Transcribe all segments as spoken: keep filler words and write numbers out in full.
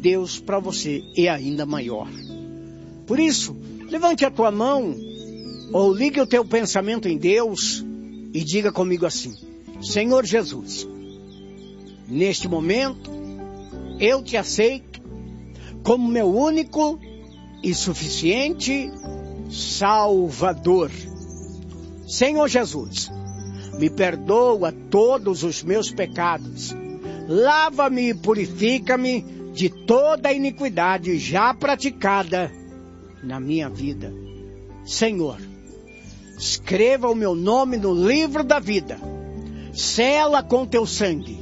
Deus para você é ainda maior. Por isso, levante a tua mão ou ligue o teu pensamento em Deus e diga comigo assim: Senhor Jesus, neste momento eu te aceito como meu único e suficiente Salvador. Senhor Jesus, me perdoa todos os meus pecados. Lava-me e purifica-me de toda a iniquidade já praticada na minha vida. Senhor, escreva o meu nome no livro da vida. Sela com teu sangue,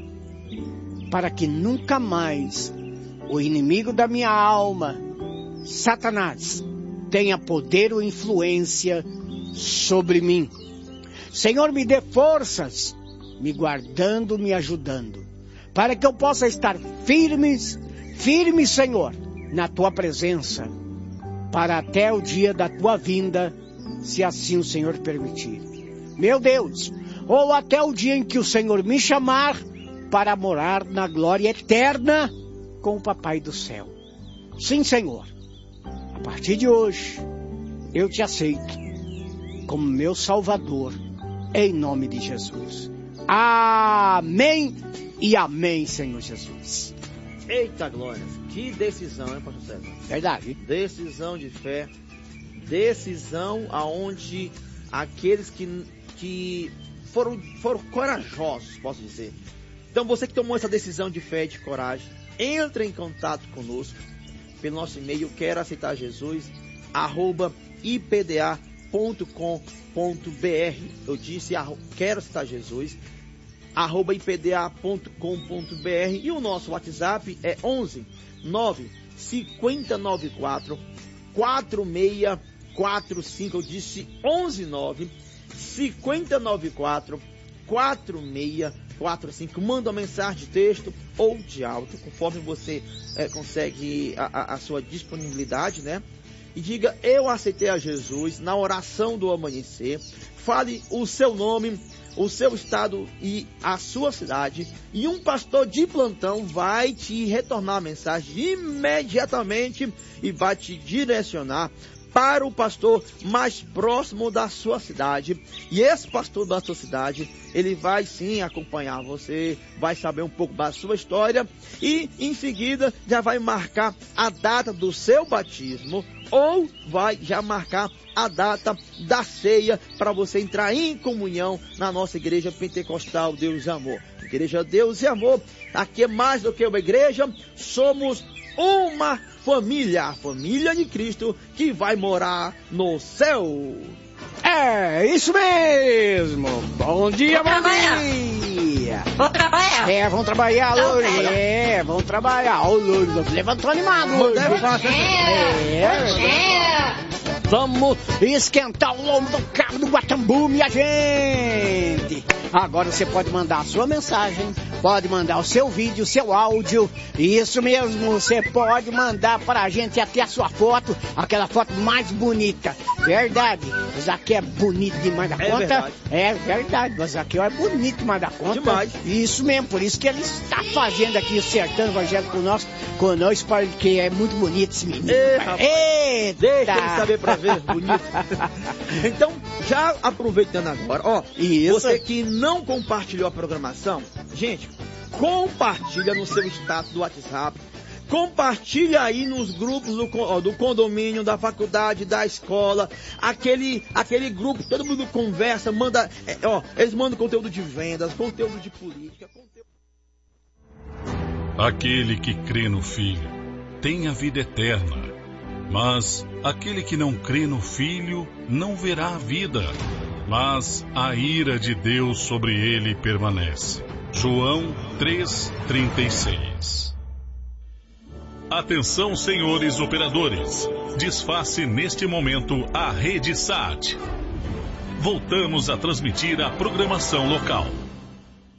para que nunca mais o inimigo da minha alma, Satanás, tenha poder ou influência sobre mim. Senhor, me dê forças, me guardando, me ajudando, para que eu possa estar firmes, firme, Senhor, na tua presença, para até o dia da tua vinda, se assim o Senhor permitir. Meu Deus, ou até o dia em que o Senhor me chamar para morar na glória eterna com o Papai do céu. Sim, Senhor, a partir de hoje, eu te aceito como meu Salvador, em nome de Jesus. Amém e amém, Senhor Jesus. Eita glória, que decisão, hein, pastor César? Verdade. Decisão de fé, decisão aonde aqueles que, que foram, foram corajosos, posso dizer. Então você que tomou essa decisão de fé e de coragem, entre em contato conosco pelo nosso e-mail, quero aceitar Jesus, arroba ipda ponto com ponto br. Eu disse, quero aceitar Jesus, arroba ipda ponto com ponto br. E o nosso WhatsApp é onze nove cinco nove quatro quatro seis quatro cinco. Eu disse onze nove cinco nove quatro quatro seis quatro cinco. Manda uma mensagem de texto ou de áudio, conforme você é, consegue a, a, a sua disponibilidade, né? E diga, eu aceitei a Jesus na oração do amanhecer. Fale o seu nome, o seu estado e a sua cidade. E um pastor de plantão vai te retornar a mensagem imediatamente e vai te direcionar para o pastor mais próximo da sua cidade. E esse pastor da sua cidade, ele vai sim acompanhar você, vai saber um pouco da sua história e em seguida já vai marcar a data do seu batismo ou vai já marcar a data da ceia para você entrar em comunhão na nossa igreja pentecostal Deus e Amor. Igreja Deus e Amor, aqui é mais do que uma igreja, somos uma família, a família de Cristo que vai morar no céu. É, isso mesmo. Bom dia, bom dia. Vamos trabalhar. É, vamos trabalhar, Lourdes. É, vamos trabalhar. Ô, Lourdes, levantou animado, Lourdes. É, é. Vamos esquentar o lombo do cabo do Guatambu, minha gente. Agora você pode mandar a sua mensagem, pode mandar o seu vídeo, o seu áudio. Isso mesmo, você pode mandar para a gente até a sua foto, aquela foto mais bonita. Verdade, o Zaqueu é bonito demais da é conta. Verdade. É verdade, o Zaqueu é bonito demais da conta. Demais. Isso mesmo, por isso que ele está fazendo aqui o Sertão Evangélico conosco, conosco, porque é muito bonito esse menino. Ei, rapaz, eita! deixa ele saber pra ver, bonito. Então, já aproveitando agora, ó, Isso. Você que não compartilhou a programação, gente, compartilha no seu status do WhatsApp, compartilha aí nos grupos do, ó, do condomínio, da faculdade, da escola, aquele, aquele grupo, todo mundo conversa, manda, é, ó, eles mandam conteúdo de vendas, conteúdo de política, conteúdo... Aquele que crê no Filho tem a vida eterna, mas aquele que não crê no Filho não verá a vida, mas a ira de Deus sobre ele permanece. João três, trinta e seis. Atenção, senhores operadores. Desface neste momento a rede S A T. Voltamos a transmitir a programação local.